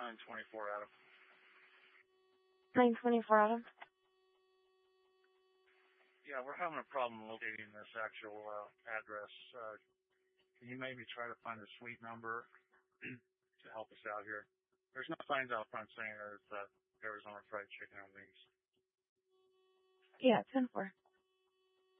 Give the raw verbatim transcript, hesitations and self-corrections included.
nine twenty-four, Adam. nine twenty-four, Adam. Yeah, we're having a problem locating this actual uh, address. Uh, can you maybe try to find the suite number to help us out here? There's no signs out front saying there's uh, Arizona Fried Chicken and Wings. Yeah, ten four.